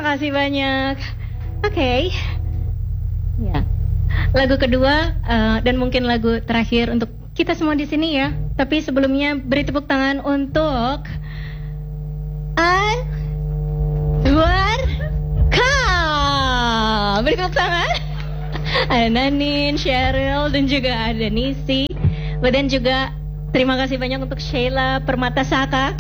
Terima kasih banyak. Oke. Ya. Lagu kedua dan mungkin lagu terakhir untuk kita semua di sini ya. Tapi sebelumnya beri tepuk tangan untuk Warka. Beri tepuk tangan. Ada Nanin, Cheryl, dan juga ada Nisi. Dan juga terima kasih banyak untuk Sheila Permatasaka.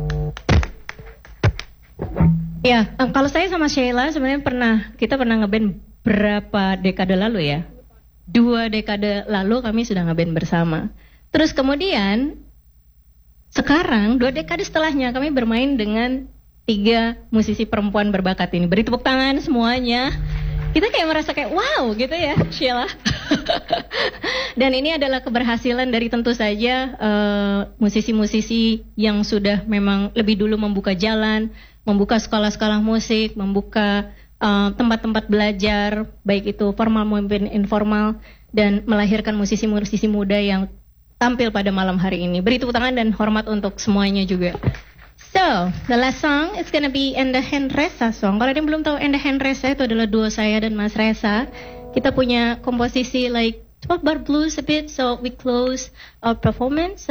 Ya, kalau saya sama Sheila sebenarnya kita pernah ngeband berapa dekade lalu ya? 2 dekade lalu kami sudah ngeband bersama. Terus kemudian sekarang 2 dekade setelahnya kami bermain dengan 3 musisi perempuan berbakat ini. Beri tepuk tangan semuanya. Kita kayak merasa kayak wow gitu ya, Sheila. Dan ini adalah keberhasilan dari tentu saja musisi-musisi yang sudah memang lebih dulu membuka jalan, membuka sekolah-sekolah musik, membuka tempat-tempat belajar, baik itu formal maupun informal, dan melahirkan musisi-musisi muda yang tampil pada malam hari ini. Beri tepuk tangan dan hormat untuk semuanya juga. So, the last song is gonna be Enda Henresa song. Kalau ada yang belum tahu, Enda Henresa itu adalah duo saya dan Mas Resa. Kita punya komposisi like 12 bar blues a bit, so we close our performance.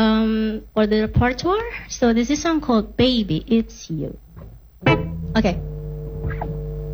For the repertoire. So this is a song called Baby It's You. Okay.